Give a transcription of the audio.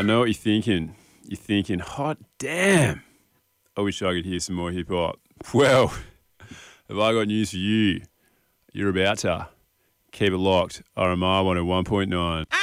know what you're thinking. You're thinking, hot damn, I wish I could hear some more hip hop. Well, have I got news for you? You're about to. Keep it locked. RMR 101.9.